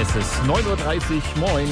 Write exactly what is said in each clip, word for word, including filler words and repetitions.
Es ist neun Uhr dreißig, moin.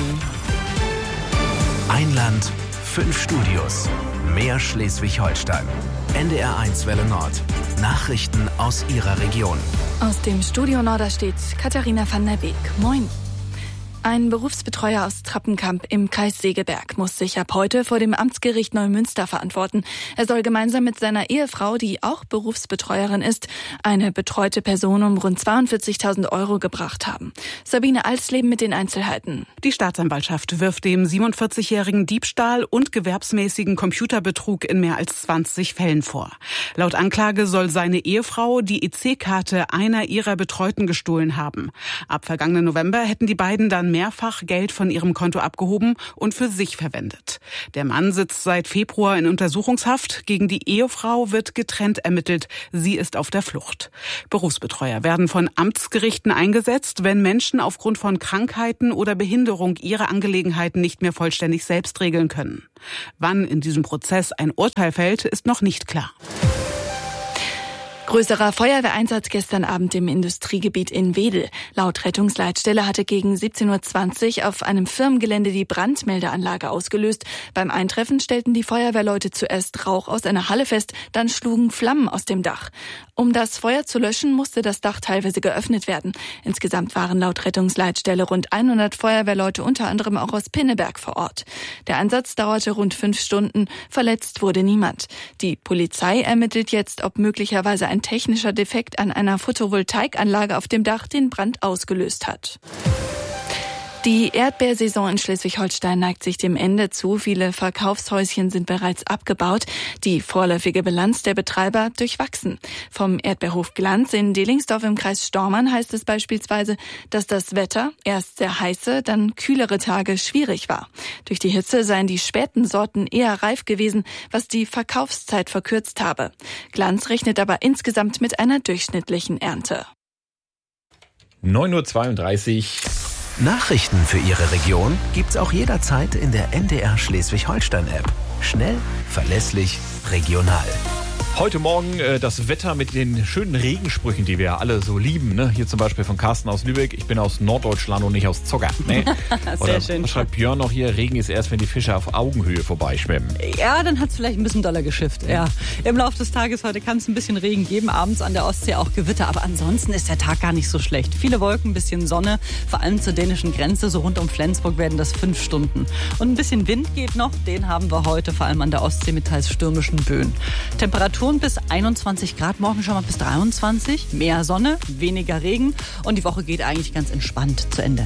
Ein Land, fünf Studios, mehr Schleswig-Holstein. N D R eins Welle Nord. Nachrichten aus Ihrer Region. Aus dem Studio Norderstedt, Katharina van der Beek. Moin. Ein Berufsbetreuer aus Trappenkamp im Kreis Segeberg muss sich ab heute vor dem Amtsgericht Neumünster verantworten. Er soll gemeinsam mit seiner Ehefrau, die auch Berufsbetreuerin ist, eine betreute Person um rund zweiundvierzigtausend Euro gebracht haben. Sabine Alsleben mit den Einzelheiten. Die Staatsanwaltschaft wirft dem siebenundvierzigjährigen Diebstahl und gewerbsmäßigen Computerbetrug in mehr als zwanzig Fällen vor. Laut Anklage soll seine Ehefrau die E C-Karte einer ihrer Betreuten gestohlen haben. Ab vergangenen November hätten die beiden dann mehrfach Geld von ihrem Konto abgehoben und für sich verwendet. Der Mann sitzt seit Februar in Untersuchungshaft. Gegen die Ehefrau wird getrennt ermittelt. Sie ist auf der Flucht. Berufsbetreuer werden von Amtsgerichten eingesetzt, wenn Menschen aufgrund von Krankheiten oder Behinderung ihre Angelegenheiten nicht mehr vollständig selbst regeln können. Wann in diesem Prozess ein Urteil fällt, ist noch nicht klar. Größerer Feuerwehreinsatz gestern Abend im Industriegebiet in Wedel. Laut Rettungsleitstelle hatte gegen siebzehn Uhr zwanzig auf einem Firmengelände die Brandmeldeanlage ausgelöst. Beim Eintreffen stellten die Feuerwehrleute zuerst Rauch aus einer Halle fest, dann schlugen Flammen aus dem Dach. Um das Feuer zu löschen, musste das Dach teilweise geöffnet werden. Insgesamt waren laut Rettungsleitstelle rund hundert Feuerwehrleute, unter anderem auch aus Pinneberg, vor Ort. Der Einsatz dauerte rund fünf Stunden. Verletzt wurde niemand. Die Polizei ermittelt jetzt, ob möglicherweise ein technischer Defekt an einer Photovoltaikanlage auf dem Dach den Brand ausgelöst hat. Die Erdbeersaison in Schleswig-Holstein neigt sich dem Ende zu. Viele Verkaufshäuschen sind bereits abgebaut. Die vorläufige Bilanz der Betreiber durchwachsen. Vom Erdbeerhof Glanz in Delingsdorf im Kreis Stormarn heißt es beispielsweise, dass das Wetter erst sehr heiße, dann kühlere Tage schwierig war. Durch die Hitze seien die späten Sorten eher reif gewesen, was die Verkaufszeit verkürzt habe. Glanz rechnet aber insgesamt mit einer durchschnittlichen Ernte. neun Uhr zweiunddreißig. Nachrichten für Ihre Region gibt's auch jederzeit in der N D R Schleswig-Holstein-App. Schnell, verlässlich, regional. Heute Morgen äh, das Wetter mit den schönen Regensprüchen, die wir ja alle so lieben. Ne? Hier zum Beispiel von Carsten aus Lübeck. Ich bin aus Norddeutschland und nicht aus Zogger. Nee. Sehr Oder schön. Was schreibt Björn noch hier? Regen ist erst, wenn die Fische auf Augenhöhe vorbeischwimmen. Ja, dann hat es vielleicht ein bisschen doller geschifft. Ja. Im Laufe des Tages heute kann es ein bisschen Regen geben, abends an der Ostsee auch Gewitter. Aber ansonsten ist der Tag gar nicht so schlecht. Viele Wolken, ein bisschen Sonne, vor allem zur dänischen Grenze. So rund um Flensburg werden das fünf Stunden. Und ein bisschen Wind geht noch. Den haben wir heute vor allem an der Ostsee mit teils stürmischen Böen. Temperaturen bis einundzwanzig Grad, morgen schon mal bis dreiundzwanzig. Mehr Sonne, weniger Regen und die Woche geht eigentlich ganz entspannt zu Ende.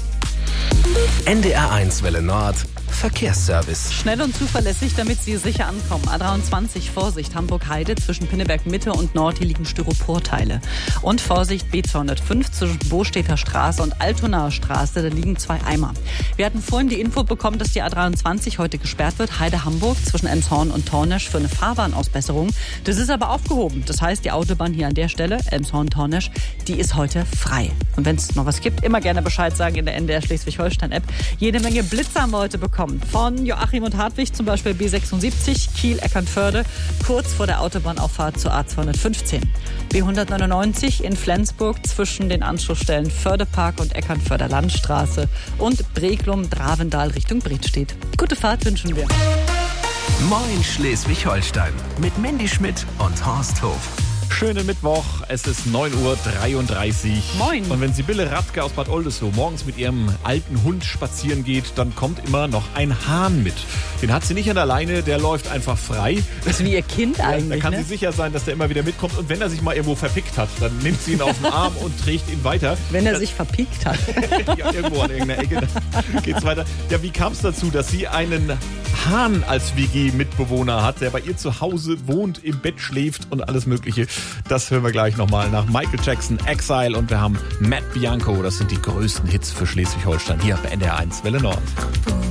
N D R eins Welle Nord. Verkehrsservice. Schnell und zuverlässig, damit Sie sicher ankommen. A dreiundzwanzig, Vorsicht, Hamburg-Heide, zwischen Pinneberg Mitte und Nord, hier liegen Styroporteile. Und Vorsicht, B zweihundertfünf, zwischen Bostädter Straße und Altonaer Straße, da liegen zwei Eimer. Wir hatten vorhin die Info bekommen, dass die A dreiundzwanzig heute gesperrt wird, Heide-Hamburg, zwischen Elmshorn und Tornesch, für eine Fahrbahnausbesserung. Das ist aber aufgehoben. Das heißt, die Autobahn hier an der Stelle, Elmshorn-Tornesch, die ist heute frei. Und wenn es noch was gibt, immer gerne Bescheid sagen in der N D R Schleswig-Holstein-App. Jede Menge Blitzer haben wir heute bekommen. Von Joachim und Hartwig, zum Beispiel B sechsundsiebzig, Kiel-Eckernförde, kurz vor der Autobahnauffahrt zur A zweihundertfünfzehn. B hundertneunundneunzig in Flensburg zwischen den Anschlussstellen Fördepark und Eckernförder Landstraße und Breglum-Dravendal Richtung Bredstedt. Gute Fahrt wünschen wir. Moin Schleswig-Holstein mit Mandy Schmidt und Horst Hof. Schönen Mittwoch, es ist neun Uhr dreiunddreißig. Moin. Und wenn Sibylle Radke aus Bad Oldesloe morgens mit ihrem alten Hund spazieren geht, dann kommt immer noch ein Hahn mit. Den hat sie nicht an der Leine, der läuft einfach frei. Das ist wie ihr Kind Ja, eigentlich, da kann ne? sie sicher sein, dass der immer wieder mitkommt. Und wenn er sich mal irgendwo verpickt hat, dann nimmt sie ihn auf den Arm und trägt ihn weiter. Wenn er das, sich verpiekt hat. ja, irgendwo an irgendeiner Ecke, dann geht's weiter. Ja, wie kam es dazu, dass sie einen Hahn als W G-Mitbewohner hat, der bei ihr zu Hause wohnt, im Bett schläft und alles Mögliche? Das hören wir gleich nochmal nach Michael Jackson, Exile, und wir haben Matt Bianco. Das sind die größten Hits für Schleswig-Holstein hier bei N D R eins Welle Nord.